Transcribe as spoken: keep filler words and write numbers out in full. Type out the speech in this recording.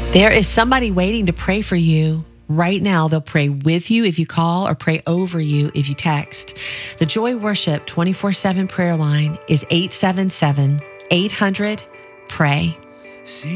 There is somebody waiting to pray for you. Right now, they'll pray with you if you call or pray over you if you text. The Joy Worship twenty-four seven prayer line is eight seven seven, eight hundred, pray.